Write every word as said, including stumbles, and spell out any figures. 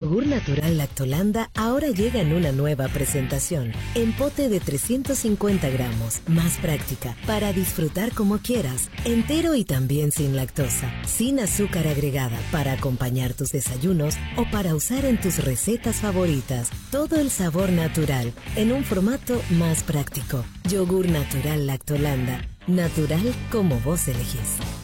Yogur natural Lactolanda ahora llega en una nueva presentación, en pote de trescientos cincuenta gramos, más práctica, para disfrutar como quieras, entero y también sin lactosa, sin azúcar agregada, para acompañar tus desayunos o para usar en tus recetas favoritas. Todo el sabor natural, en un formato más práctico. Yogur natural Lactolanda, natural como vos elegís.